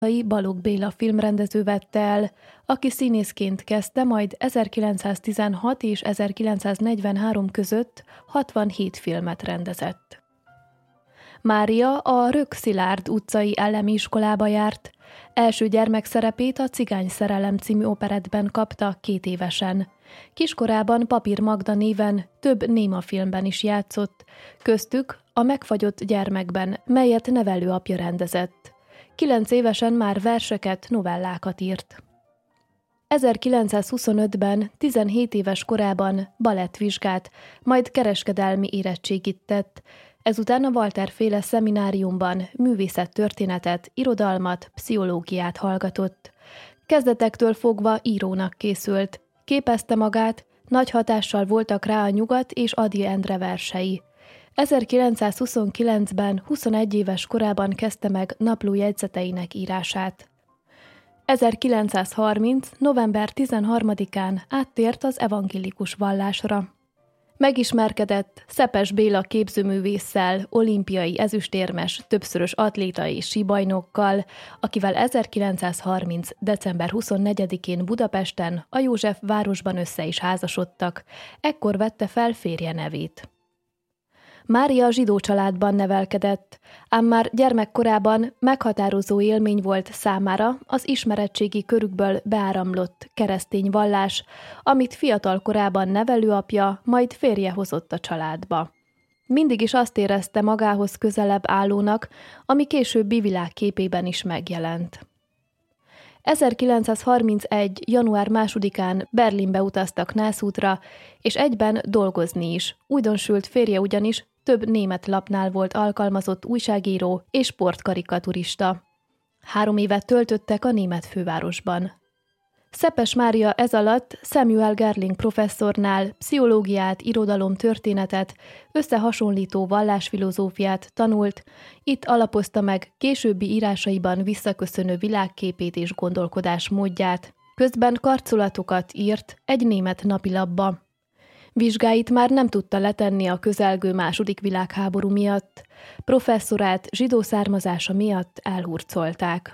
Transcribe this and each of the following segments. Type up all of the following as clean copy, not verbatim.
Balogh Béla filmrendező vette el, aki színészként kezdte, majd 1916 és 1943 között 67 filmet rendezett. Mária a Rögg-Szilárd utcai Ellemi iskolába járt. Első gyermekszerepét a Cigány szerelem című operettben kapta 2 évesen. Kiskorában Papír Magda néven több némafilmben is játszott, köztük a Megfagyott gyermekben, melyet nevelőapja rendezett. 9 évesen már verseket, novellákat írt. 1925-ben, 17 éves korában balettvizsgát, majd kereskedelmi érettségit tett, ezután a Walter-féle szemináriumban művészettörténetet, irodalmat, pszichológiát hallgatott. Kezdetektől fogva írónak készült. Képezte magát, nagy hatással voltak rá a Nyugat és Ady Endre versei. 1929-ben, 21 éves korában kezdte meg naplójegyzeteinek írását. 1930. november 13-án áttért az evangélikus vallásra. Megismerkedett Szepes Béla képzőművésszel, olimpiai ezüstérmes, többszörös atléta és síbajnokkal, akivel 1930. december 24-én Budapesten, a József városban össze is házasodtak, ekkor vette fel férje nevét. Mária zsidó családban nevelkedett, ám már gyermekkorában meghatározó élmény volt számára az ismeretségi körükből beáramlott keresztény vallás, amit fiatal korában nevelőapja, majd férje hozott a családba. Mindig is azt érezte magához közelebb állónak, ami későbbi világképében is megjelent. 1931. január 2-án Berlinbe utaztak nászútra, és egyben dolgozni is. Újdonsült férje ugyanis több német lapnál volt alkalmazott újságíró és sportkarikaturista. 3 évet töltöttek a német fővárosban. Szepes Mária ez alatt Samuel Gerling professzornál pszichológiát, irodalomtörténetet, összehasonlító vallásfilozófiát tanult, itt alapozta meg későbbi írásaiban visszaköszönő világképét és gondolkodásmódját. Közben karcolatokat írt egy német napilapba. Vizsgáit már nem tudta letenni a közelgő II. Világháború miatt, professzorát zsidó származása miatt elhurcolták.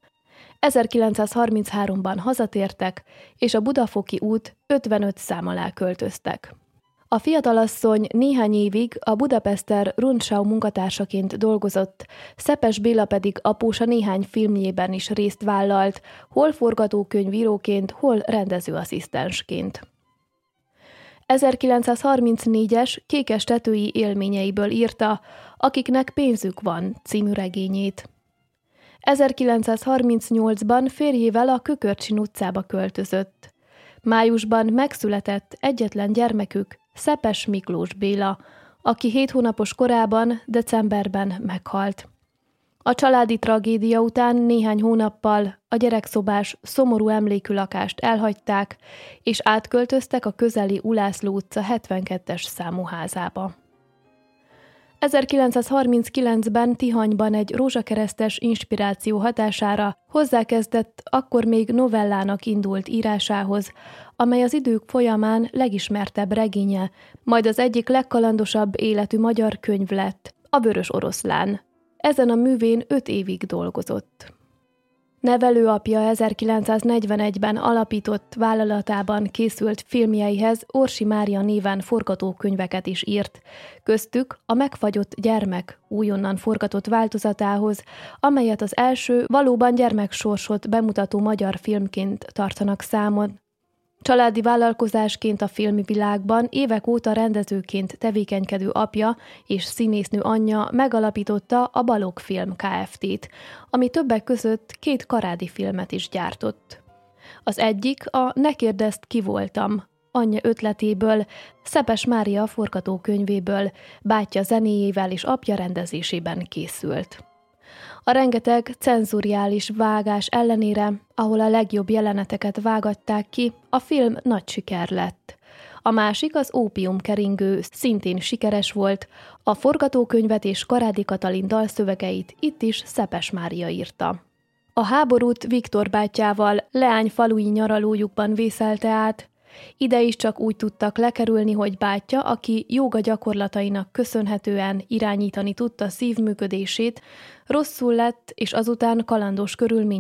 1933-ban hazatértek, és a Budafoki út 55 szám alá költöztek. A fiatalasszony néhány évig a Budapester Rundschau munkatársaként dolgozott, Szepes Béla pedig apósa néhány filmjében is részt vállalt, hol forgatókönyvíróként, hol rendezőasszisztensként. 1934-es kékestetői élményeiből írta Akiknek pénzük van című regényét. 1938-ban férjével a Kökörcsin utcába költözött. Májusban megszületett egyetlen gyermekük, Szepes Miklós Béla, aki 7 hónapos korában, decemberben meghalt. A családi tragédia után néhány hónappal a gyerekszobás, szomorú emlékű lakást elhagyták, és átköltöztek a közeli Ulászló utca 72-es számú házába. 1939-ben Tihanyban egy rózsakeresztes inspiráció hatására hozzákezdett akkor még novellának indult írásához, amely az idők folyamán legismertebb regénye, majd az egyik legkalandosabb életű magyar könyv lett, a Vörös oroszlán. Ezen a művén 5 évig dolgozott. Nevelőapja 1941-ben alapított vállalatában készült filmjeihez Orsi Mária néven forgatókönyveket is írt, köztük a Megfagyott gyermek újonnan forgatott változatához, amelyet az első valóban gyermeksorsot bemutató magyar filmként tartanak számon. Családi vállalkozásként a filmi világban évek óta rendezőként tevékenykedő apja és színésznő anyja megalapította a Balogh Film Kft-t, ami többek között 2 karádi filmet is gyártott. Az egyik a Ne kérdezd, ki voltam, anyja ötletéből, Szepes Mária forgatókönyvéből, bátyja zenéjével és apja rendezésében készült. A rengeteg cenzuriális vágás ellenére, ahol a legjobb jeleneteket vágatták ki, a film nagy siker lett. A másik, az Ópiumkeringő, szintén sikeres volt, a forgatókönyvet és Karádi Katalin dalszövegeit itt is Szepes Mária írta. A háborút Viktor bátyjával leányfalui nyaralójukban vészelte át, Ide is csak úgy tudtak lekerülni, hogy bátyja, aki jóga gyakorlatainak köszönhetően irányítani tudta szívműködését, rosszul lett, és azután kalandos körülmények